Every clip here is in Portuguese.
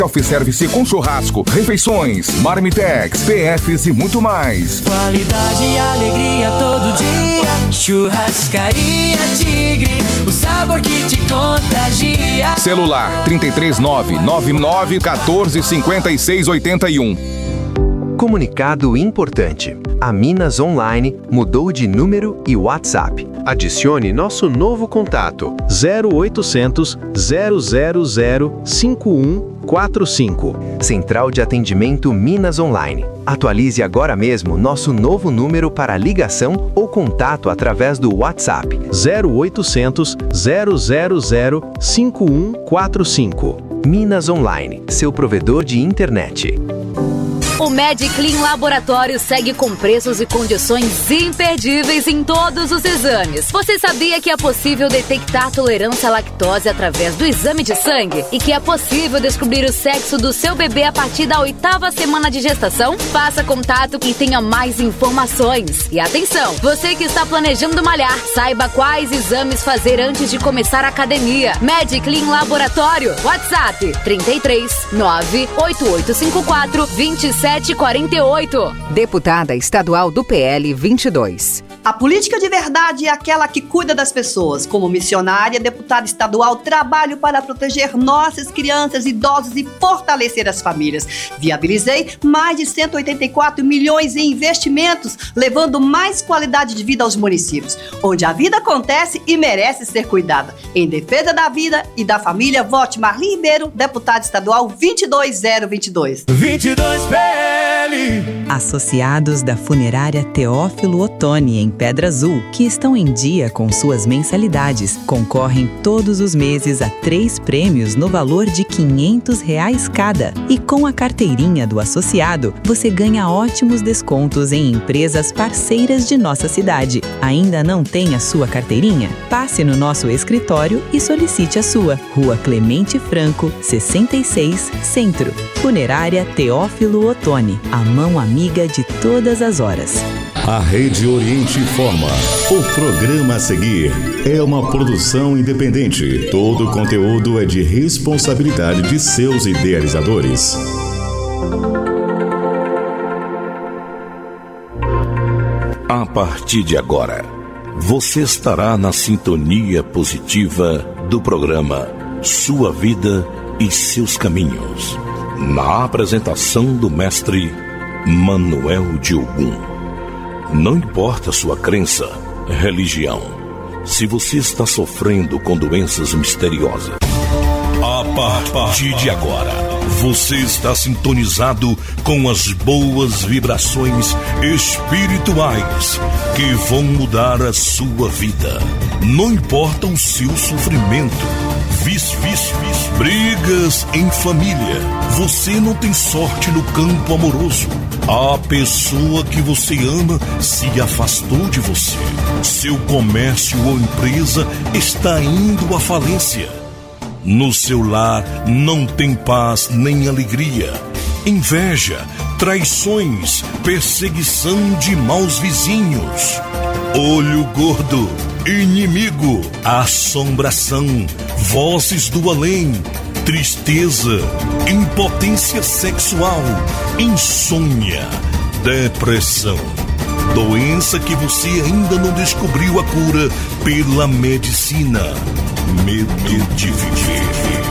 Self-service com churrasco, refeições, marmitex, PFs e muito mais. Qualidade e alegria todo dia. Churrascaria Tigre, o sabor que te contagia. Celular 33999145681. Comunicado importante. A Minas Online mudou de número e WhatsApp. Adicione nosso novo contato 0800 000 5145. Central de Atendimento Minas Online. Atualize agora mesmo nosso novo número para ligação ou contato através do WhatsApp 0800 000 5145. Minas Online, seu provedor de internet. O MedClean Laboratório segue com preços e condições imperdíveis em todos os exames. Você sabia que é possível detectar tolerância à lactose através do exame de sangue? E que é possível descobrir o sexo do seu bebê a partir da 8ª semana de gestação? Faça contato e tenha mais informações. E atenção, você que está planejando malhar, saiba quais exames fazer antes de começar a academia. MedClean Laboratório, WhatsApp 33 98854 2748. Deputada estadual do PL 22. A política de verdade é aquela que cuida das pessoas. Como missionária, deputada estadual, trabalho para proteger nossas crianças e idosos e fortalecer as famílias. Viabilizei mais de 184 milhões em investimentos, levando mais qualidade de vida aos municípios, onde a vida acontece e merece ser cuidada. Em defesa da vida e da família, vote Marli Ribeiro, deputada estadual 22022. 22 PL. Associados da Funerária Teófilo Otoni, em Pedra Azul, que estão em dia com suas mensalidades, concorrem todos os meses a 3 prêmios no valor de R$500 cada. E com a carteirinha do associado, você ganha ótimos descontos em empresas parceiras de nossa cidade. Ainda não tem a sua carteirinha? Passe no nosso escritório e solicite a sua. Rua Clemente Franco, 66, Centro. Funerária Teófilo Otoni, a mão amiga de todas as horas. A Rede Oriente informa. O programa a seguir é uma produção independente. Todo o conteúdo é de responsabilidade de seus idealizadores. A partir de agora, você estará na sintonia positiva do programa Sua Vida e Seus Caminhos, na apresentação do mestre Manuel de Ogum. Não importa sua crença, religião, se você está sofrendo com doenças misteriosas. A partir de agora, você está sintonizado com as boas vibrações espirituais que vão mudar a sua vida. Não importa o seu sofrimento, brigas em família, você não tem sorte no campo amoroso. A pessoa que você ama se afastou de você. Seu comércio ou empresa está indo à falência. No seu lar não tem paz nem alegria. Inveja, traições, perseguição de maus vizinhos. Olho gordo, inimigo, assombração, vozes do além, tristeza, impotência sexual, insônia, depressão. Doença que você ainda não descobriu a cura pela medicina. Medo de viver.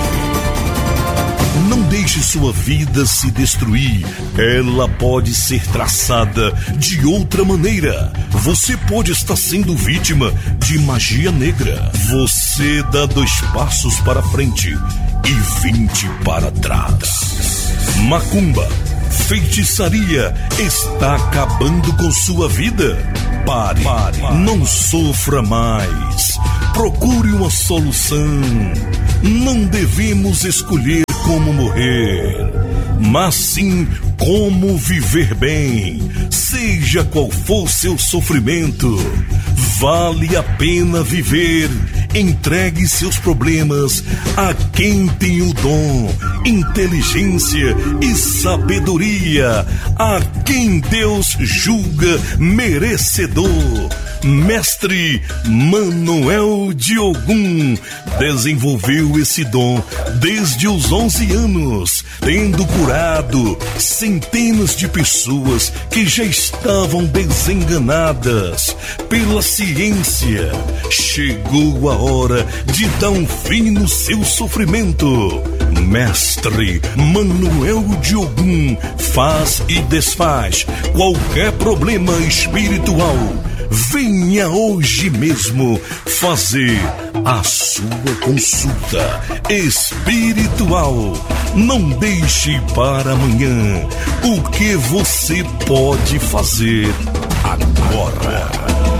Não deixe sua vida se destruir. Ela pode ser traçada de outra maneira. Você pode estar sendo vítima de magia negra. Você dá 2 passos para frente e 20 para trás. Macumba, feitiçaria está acabando com sua vida. Pare. Não sofra mais. Procure uma solução. Não devemos escolher como morrer, mas sim como viver bem. Seja qual for seu sofrimento, vale a pena viver. Entregue seus problemas a quem tem o dom, inteligência e sabedoria, a quem Deus julga merecedor. Mestre Manuel de Ogum desenvolveu esse dom desde os 11 anos, tendo curado centenas de pessoas que já estavam desenganadas pela ciência. Chegou a hora de dar um fim no seu sofrimento. Mestre Manuel de Ogum faz e desfaz qualquer problema espiritual. Venha hoje mesmo fazer a sua consulta espiritual. Não deixe para amanhã o que você pode fazer agora.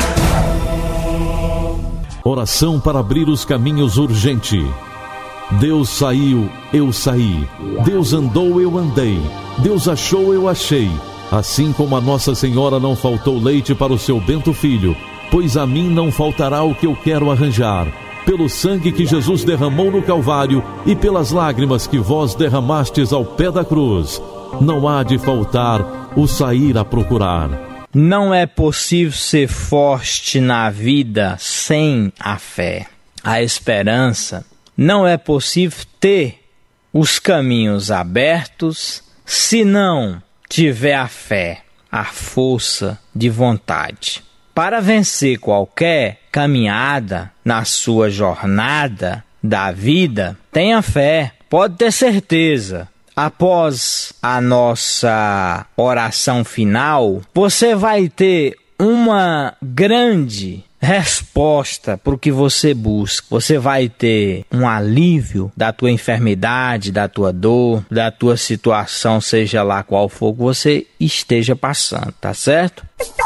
Oração para abrir os caminhos urgente. Deus saiu, eu saí. Deus andou, eu andei. Deus achou, eu achei. Assim como a Nossa Senhora não faltou leite para o seu bento filho, pois a mim não faltará o que eu quero arranjar. Pelo sangue que Jesus derramou no Calvário e pelas lágrimas que vós derramastes ao pé da cruz, não há de faltar o sair a procurar. Não é possível ser forte na vida sem a fé, a esperança. Não é possível ter os caminhos abertos se não tiver a fé, a força de vontade. Para vencer qualquer caminhada na sua jornada da vida, tenha fé, pode ter certeza. Após a nossa oração final, você vai ter uma grande resposta para o que você busca. Você vai ter um alívio da tua enfermidade, da tua dor, da tua situação, seja lá qual for que você esteja passando, tá certo?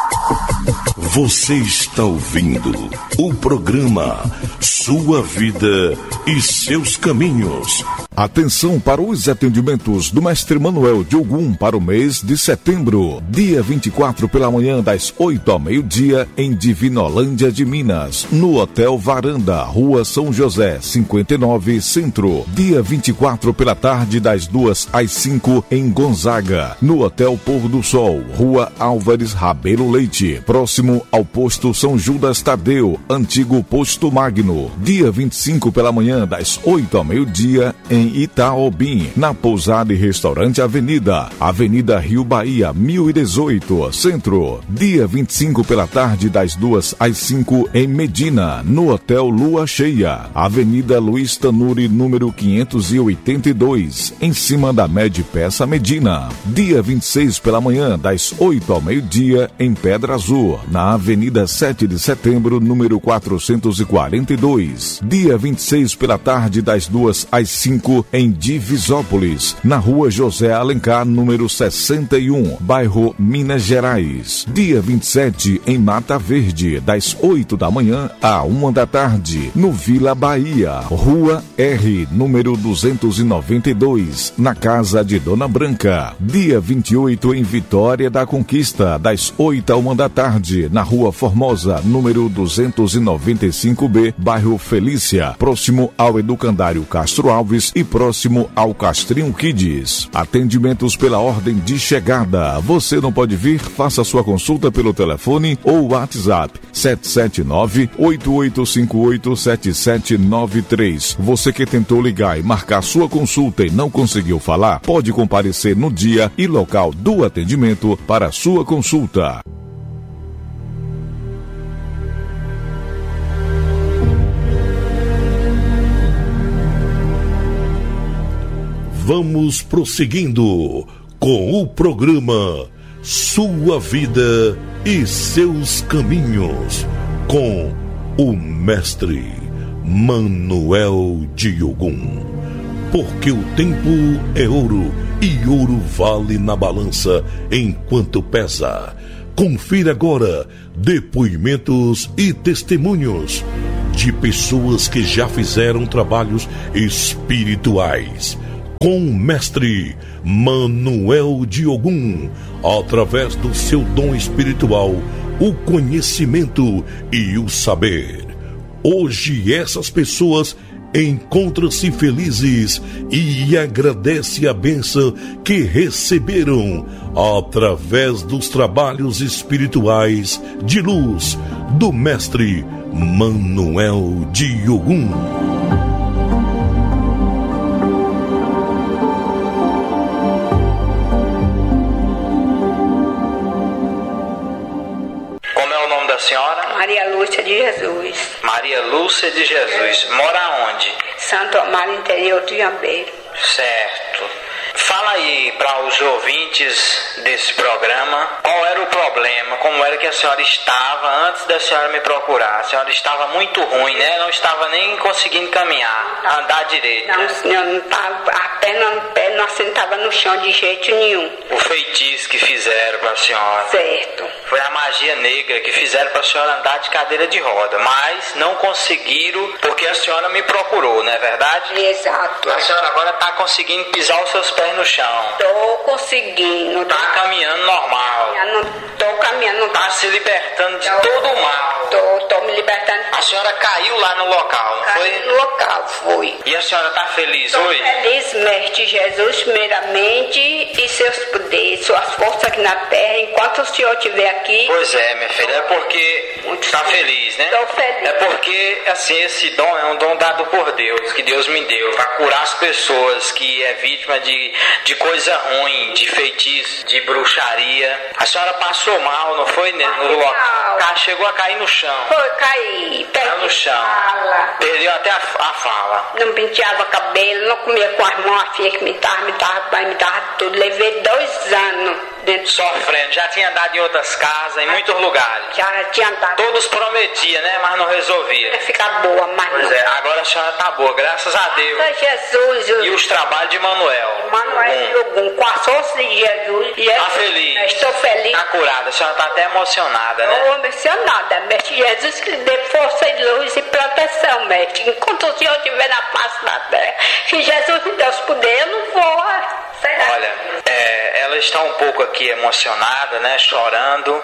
Você está ouvindo o programa Sua Vida e Seus Caminhos. Atenção para os atendimentos do Mestre Manuel de Ogum para o mês de setembro. Dia 24 pela manhã, das 8 ao meio-dia, em Divinolândia de Minas, no Hotel Varanda, Rua São José, 59, Centro. Dia 24 pela tarde, das 2 às 5, em Gonzaga, no Hotel Pôr do Sol, Rua Álvares Rabelo Leite, próximo ao Posto São Judas Tadeu, antigo Posto Magno. Dia 25 pela manhã, das 8 ao meio-dia, em Itaobim, na Pousada e Restaurante Avenida Rio Bahia, 1018, Centro. Dia 25 pela tarde, das 2 às 5, em Medina, no Hotel Lua Cheia, Avenida Luiz Tanuri, número 582, em cima da Med Peça Medina. Dia 26 pela manhã, das 8 ao meio-dia, em Pedra Azul, na Avenida 7 de Setembro, número 442. Dia 26 pela tarde, das 2 às 5, em Divisópolis, na Rua José Alencar, número 61, bairro Minas Gerais. Dia 27, em Mata Verde, das 8 da manhã à 1 da tarde, no Vila Bahia, Rua R, número 292, na Casa de Dona Branca. Dia 28, em Vitória da Conquista, das 8 à 1 da tarde, na Rua Formosa, número 295B, bairro Felícia, próximo ao Educandário Castro Alves e próximo ao Castrinho Kids. Atendimentos pela ordem de chegada. Você não pode vir? Faça sua consulta pelo telefone ou WhatsApp 779-8858-7793. Você que tentou ligar e marcar sua consulta e não conseguiu falar, pode comparecer no dia e local do atendimento para sua consulta. Vamos prosseguindo com o programa Sua Vida e Seus Caminhos, com o Mestre Manuel de Ogum. Porque o tempo é ouro e ouro vale na balança enquanto pesa. Confira agora depoimentos e testemunhos de pessoas que já fizeram trabalhos espirituais com o Mestre Manuel de Ogum, através do seu dom espiritual, o conhecimento e o saber. Hoje essas pessoas encontram-se felizes e agradece a bênção que receberam através dos trabalhos espirituais de luz do mestre Manuel de Ogum. Senhora? Maria Lúcia de Jesus. Maria Lúcia de Jesus. Mora onde? Santo Amaro, interior de Jambeiro. Certo. Fala aí para os ouvintes desse programa qual era o problema, como era que a senhora estava antes da senhora me procurar. A senhora estava muito ruim, né? Não estava nem conseguindo caminhar, andar direito. Não, senhor, não estava, a perna no pé não assentava no chão de jeito nenhum. O feitiço que fizeram para a senhora. Certo. Foi a magia negra que fizeram para a senhora andar de cadeira de roda, mas não conseguiram porque a senhora me procurou, não é verdade? Exato. A senhora agora está conseguindo pisar os seus pés no chão. Tô conseguindo. Tá caminhando normal. Eu não tô caminhando. Tá se libertando de todo o mal. Tô me libertando. A senhora caiu lá no local, não foi? No local, foi. E a senhora tá feliz tô hoje? Feliz, mestre Jesus, primeiramente, e seus poderes, suas forças aqui na terra, enquanto o senhor estiver aqui. Pois é, minha filha, é porque tá feliz, né? Tô feliz. É porque, assim, esse dom é um dom dado por Deus, que Deus me deu, pra curar as pessoas que é vítima de coisa ruim, de feitiço, de bruxaria. A senhora passou mal, não foi? No local. Chegou a cair no chão. Foi, caí. Caiu no chão. Fala. Perdeu até a fala. Não penteava cabelo, não comia com as mãos, a filha que me dava tudo. Levei 2 anos dentro. Sofrendo. Já tinha andado em outras casas, em muitos lugares. Já tinha andado. Todos prometiam, né? Mas não resolvia. Ia ficar boa, mas pois não. É, agora a senhora tá boa, graças a Deus. Jesus. E os trabalhos de Manuel. Manuel de Ogum, com a força de Jesus. Tá feliz? Estou feliz. Tá curada, a senhora tá até emocionada, né? Estou emocionada, mestre Jesus, que dê força e luz e proteção, mestre. Enquanto o senhor estiver na face da terra, que Jesus me dê os poderes, eu não vou. Olha, ela está um pouco aqui emocionada, né, chorando,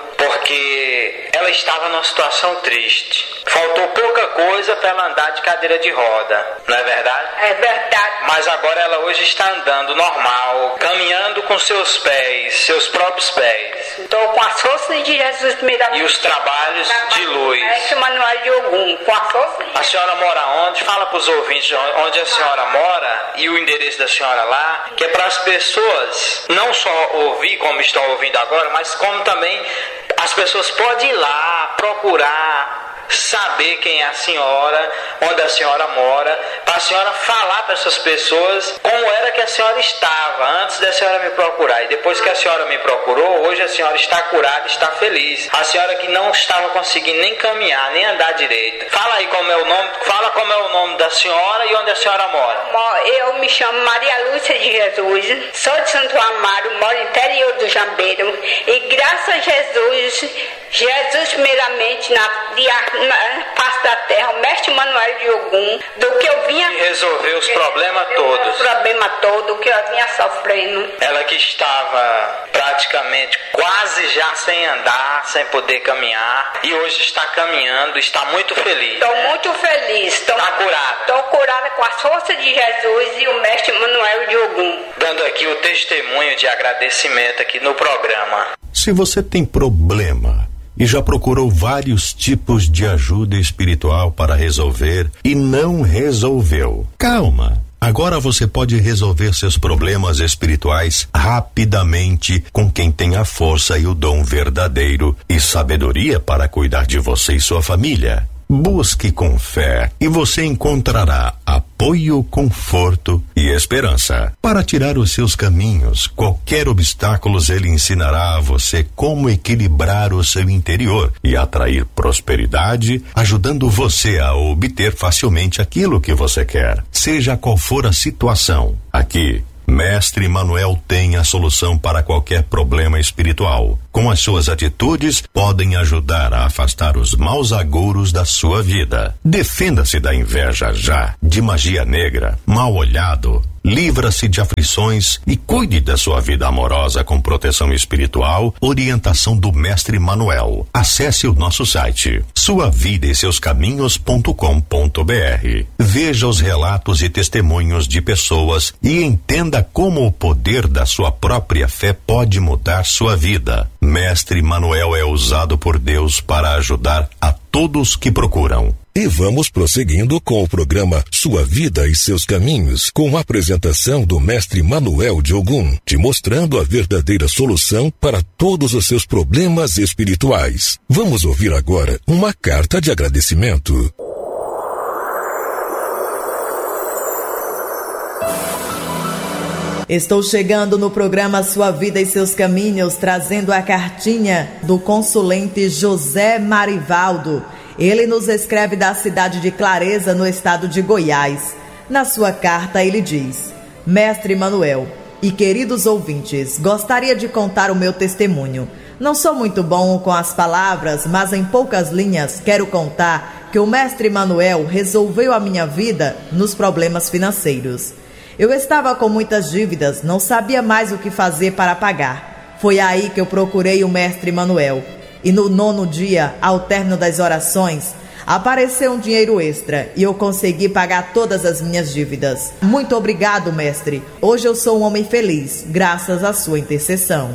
porque ela estava numa situação triste. Faltou pouca coisa para ela andar de cadeira de roda, não é verdade? É verdade. Mas agora ela hoje está andando normal, caminhando com seus pés, seus próprios pés. Estou com a força de Jesus primeiramente. E os trabalhos de luz. Mestre Manuel de Ogum, com a força de A senhora mora onde? Fala para os ouvintes onde a senhora mora e o endereço da senhora lá, que é para as pessoas não só ouvir como estão ouvindo agora, mas como também as pessoas podem ir lá procurar saber quem é a senhora, onde a senhora mora, para a senhora falar para essas pessoas como era que a senhora estava antes da senhora me procurar. E depois que a senhora me procurou, hoje a senhora está curada, está feliz. A senhora que não estava conseguindo nem caminhar, nem andar direito. Fala aí como é o nome, fala como é o nome da senhora e onde a senhora mora. Eu me chamo Maria Lúcia de Jesus, sou de Santo Amaro, moro no interior do Jambeiro, e graças a Jesus primeiramente na face da terra, o mestre Manuel de Ogum, do que eu vinha... E resolveu os problemas todos. O problema todo que eu vinha sofrendo. Ela que estava praticamente quase já sem andar, sem poder caminhar, e hoje está caminhando, está muito feliz. Estou muito feliz. Está curada. Estou curada com a força de Jesus e o mestre Manuel de Ogum. Dando aqui o testemunho de agradecimento aqui no programa. Se você tem problema e já procurou vários tipos de ajuda espiritual para resolver e não resolveu, calma. Agora você pode resolver seus problemas espirituais rapidamente com quem tem a força e o dom verdadeiro e sabedoria para cuidar de você e sua família. Busque com fé e você encontrará apoio, conforto e esperança. Para tirar os seus caminhos, qualquer obstáculo ele ensinará a você como equilibrar o seu interior e atrair prosperidade, ajudando você a obter facilmente aquilo que você quer, seja qual for a situação. Aqui, Mestre Manuel tem a solução para qualquer problema espiritual. com as suas atitudes, podem ajudar a afastar os maus agouros da sua vida. Defenda-se da inveja já, de magia negra, mal olhado. Livra-se de aflições e cuide da sua vida amorosa com proteção espiritual, orientação do Mestre Manuel. Acesse o nosso site suavidaesseuscaminhos.com.br. Veja os relatos e testemunhos de pessoas e entenda como o poder da sua própria fé pode mudar sua vida. Mestre Manuel é usado por Deus para ajudar a todos que procuram. E vamos prosseguindo com o programa Sua Vida e Seus Caminhos, com a apresentação do Mestre Manuel de Ogum, te mostrando a verdadeira solução para todos os seus problemas espirituais. Vamos ouvir agora uma carta de agradecimento. Estou chegando no programa Sua Vida e Seus Caminhos, trazendo a cartinha do consulente José Marivaldo. Ele nos escreve da cidade de Clareza, no estado de Goiás. Na sua carta ele diz: Mestre Manuel e queridos ouvintes, gostaria de contar o meu testemunho. Não sou muito bom com as palavras, mas em poucas linhas quero contar que o Mestre Manuel resolveu a minha vida nos problemas financeiros. Eu estava com muitas dívidas, não sabia mais o que fazer para pagar. Foi aí que eu procurei o Mestre Manuel. E no 9º dia, ao término das orações, apareceu um dinheiro extra e eu consegui pagar todas as minhas dívidas. Muito obrigado, mestre. Hoje eu sou um homem feliz, graças à sua intercessão.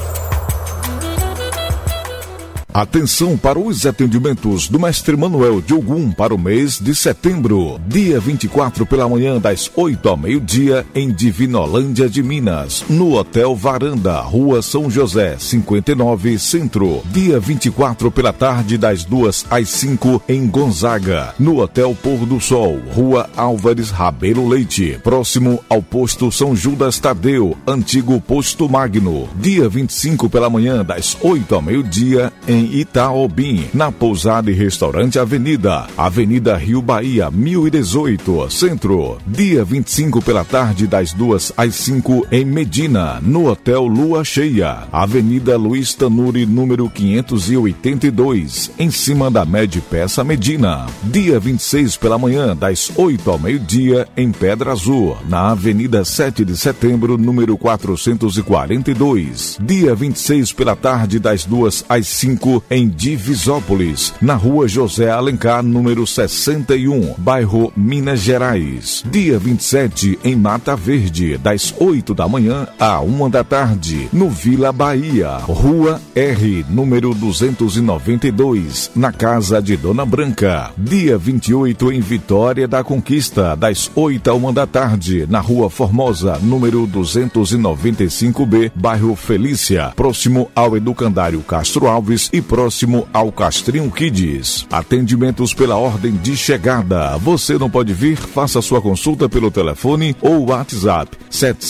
Atenção para os atendimentos do Mestre Manuel de Ogum para o mês de setembro. Dia 24 pela manhã, das 8 ao meio-dia, em Divinolândia de Minas, no Hotel Varanda, Rua São José, 59, Centro. Dia 24 pela tarde, das 2 às 5, em Gonzaga, no Hotel Pôr do Sol, Rua Álvares Rabelo Leite, próximo ao Posto São Judas Tadeu, antigo Posto Magno. Dia 25 pela manhã, das 8 ao meio-dia, em Itaobim, na Pousada e Restaurante Avenida Rio Bahia, 1018, Centro. Dia 25 pela tarde, das 2 às 5, em Medina, no Hotel Lua Cheia, Avenida Luiz Tanuri, número 582, em cima da Med Peça Medina. Dia 26 pela manhã, das 8 ao meio-dia, em Pedra Azul, na Avenida 7 de Setembro, número 442. Dia 26 pela tarde, das 2 às 5, em Divisópolis, na Rua José Alencar, número 61, bairro Minas Gerais. Dia 27, em Mata Verde, das 8 da manhã à 1 da tarde, no Vila Bahia, Rua R, número 292, na Casa de Dona Branca. Dia 28, em Vitória da Conquista, das 8 à 1 da tarde, na Rua Formosa, número 295B, bairro Felícia, próximo ao Educandário Castro Alves e próximo ao Castrinho Kids. Atendimentos pela ordem de chegada. Você não pode vir? Faça sua consulta pelo telefone ou WhatsApp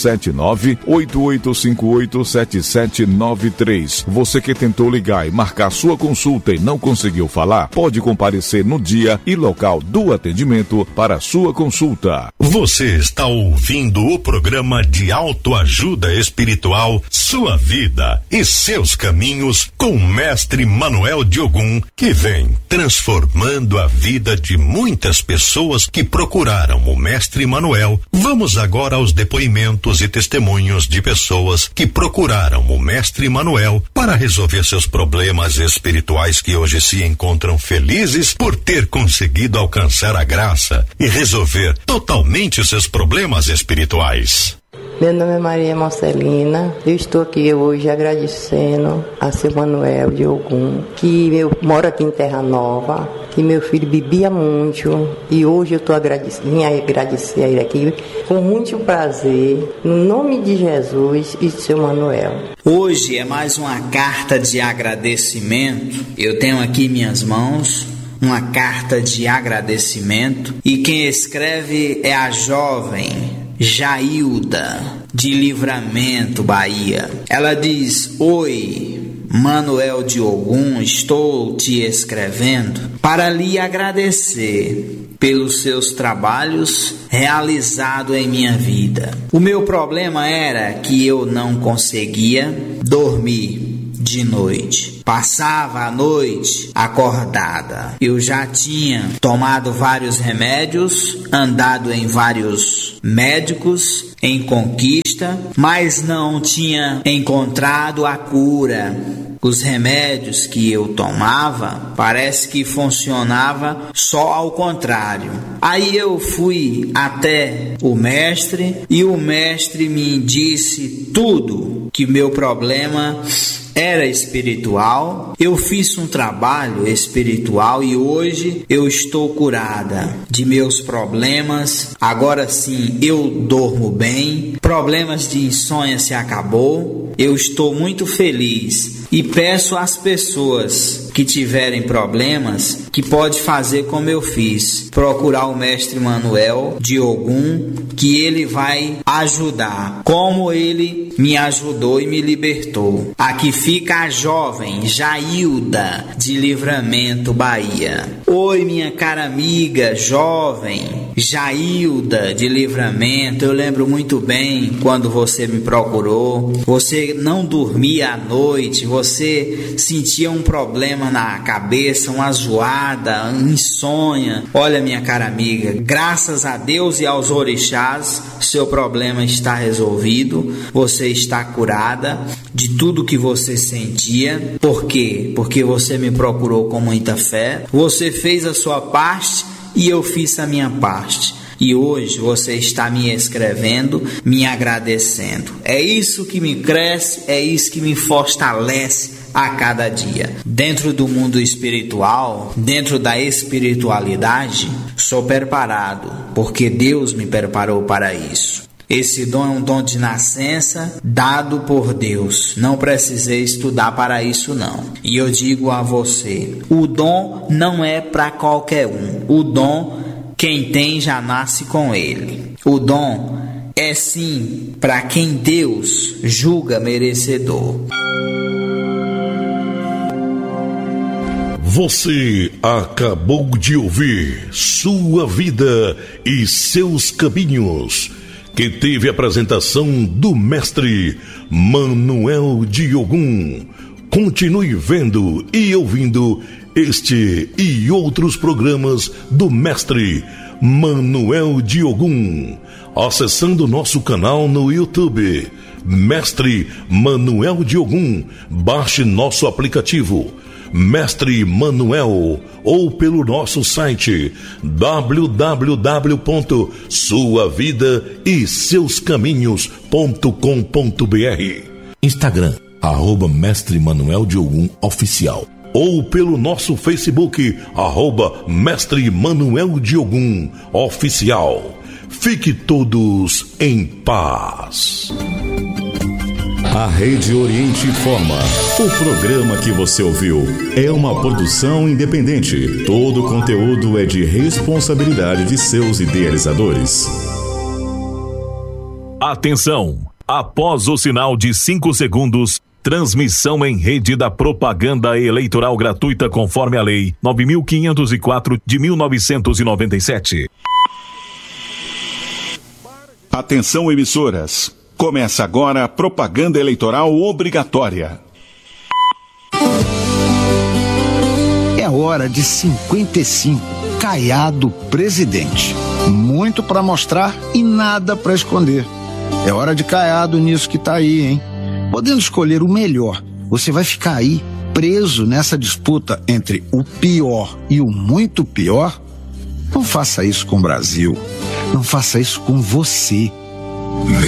779-8858-7793. Você que tentou ligar e marcar sua consulta e não conseguiu falar, pode comparecer no dia e local do atendimento para sua consulta. Você está ouvindo o programa de autoajuda espiritual Sua Vida e Seus Caminhos com o Mestre Manuel de Ogum, que vem transformando a vida de muitas pessoas que procuraram o Mestre Manuel. Vamos agora aos depoimentos e testemunhos de pessoas que procuraram o Mestre Manuel para resolver seus problemas espirituais, que hoje se encontram felizes por ter conseguido alcançar a graça e resolver totalmente seus problemas espirituais. Meu nome é Maria Marcelina, eu estou aqui hoje agradecendo a seu Manuel de Ogum, que eu moro aqui em Terra Nova, que meu filho bebia muito e hoje eu vim agradecer a ele aqui com muito prazer, no nome de Jesus e de seu Manuel. Hoje é mais uma carta de agradecimento, eu tenho aqui em minhas mãos uma carta de agradecimento e quem escreve é a jovem Jailda, de Livramento, Bahia. Ela diz: Oi, Manuel de Ogum, estou te escrevendo para lhe agradecer pelos seus trabalhos realizados em minha vida. O meu problema era que eu não conseguia dormir de noite. Passava a noite acordada. Eu já tinha tomado vários remédios, andado em vários médicos em conquista, mas não tinha encontrado a cura. Os remédios que eu tomava parece que funcionava só ao contrário. Aí eu fui até o mestre e o mestre me disse tudo, que meu problema era espiritual. Eu fiz um trabalho espiritual e hoje eu estou curada de meus problemas. Agora sim eu dormo bem. Problemas de insônia se acabou. Eu estou muito feliz e peço às pessoas que tiverem problemas que pode fazer como eu fiz, procurar o mestre Manuel de Ogum, que ele vai ajudar, como ele me ajudou e me libertou. Aqui fica a jovem Jailda de Livramento, Bahia. Oi, minha cara amiga jovem Jailda de Livramento, eu lembro muito bem quando você me procurou. Você não dormia à noite, você sentia um problema na cabeça, uma zoada, insônia. Olha, minha cara amiga, graças a Deus e aos orixás, seu problema está resolvido. Você está curada de tudo que você sentia. Por quê? Porque você me procurou com muita fé. Você fez a sua parte e eu fiz a minha parte. E hoje você está me escrevendo, me agradecendo. É isso que me cresce, é isso que me fortalece a cada dia. Dentro do mundo espiritual, dentro da espiritualidade, sou preparado, porque Deus me preparou para isso. Esse dom é um dom de nascença dado por Deus. Não precisei estudar para isso não. E eu digo a você, o dom não é para qualquer um. O dom, quem tem já nasce com ele. O dom é sim para quem Deus julga merecedor. Você acabou de ouvir Sua Vida e Seus Caminhos, que teve a apresentação do mestre Manuel de Ogum. Continue vendo e ouvindo este e outros programas do mestre Manuel de Ogum, acessando nosso canal no YouTube, Mestre Manuel de Ogum. Baixe nosso aplicativo Mestre Manuel, ou pelo nosso site www.suavidaeseuscaminhos.com.br, Instagram @Mestre Manuel de Ogum Oficial, ou pelo nosso Facebook @Mestre Manuel de Ogum Oficial. Fique todos em paz. A Rede Oriente informa. O programa que você ouviu é uma produção independente. Todo o conteúdo é de responsabilidade de seus idealizadores. Atenção! Após o sinal de 5 segundos, transmissão em rede da propaganda eleitoral gratuita conforme a Lei 9.504 de 1997. Atenção, emissoras. Começa agora a propaganda eleitoral obrigatória. É hora de 55. Caiado presidente. Muito para mostrar e nada para esconder. É hora de Caiado nisso que tá aí, hein? Podendo escolher o melhor, você vai ficar aí preso nessa disputa entre o pior e o muito pior? Não faça isso com o Brasil. Não faça isso com você.